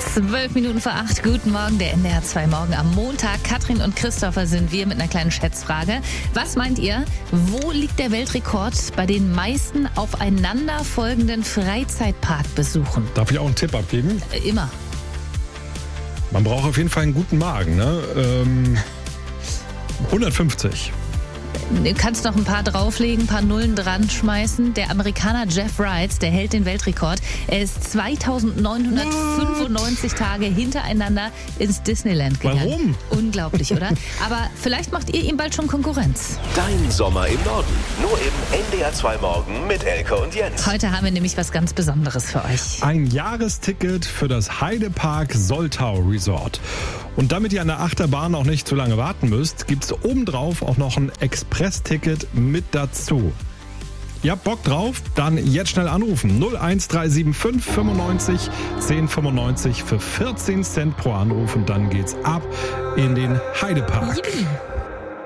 12 Minuten vor 8. Guten Morgen, der NDR 2 Morgen am Montag. Katrin und Christopher sind wir mit einer kleinen Schätzfrage. Was meint ihr, wo liegt der Weltrekord bei den meisten aufeinanderfolgenden Freizeitparkbesuchen? Darf ich auch einen Tipp abgeben? Immer. Man braucht auf jeden Fall einen guten Magen, ne? 150. Du kannst noch ein paar drauflegen, ein paar Nullen dran schmeißen. Der Amerikaner Jeff Wright, der hält den Weltrekord. Er ist 2995 Tage hintereinander ins Disneyland gegangen. Warum? Unglaublich, oder? Aber vielleicht macht ihr ihm bald schon Konkurrenz. Dein Sommer im Norden. Nur im NDR 2 Morgen mit Elke und Jens. Heute haben wir nämlich was ganz Besonderes für euch. Ein Jahresticket für das Heidepark Soltau Resort. Und damit ihr an der Achterbahn auch nicht zu lange warten müsst, gibt es obendrauf auch noch ein Express-Ticket mit dazu. Ihr habt Bock drauf? Dann jetzt schnell anrufen. 01375 95 1095 für 14 Cent pro Anruf und dann geht's ab in den Heidepark. Yippie.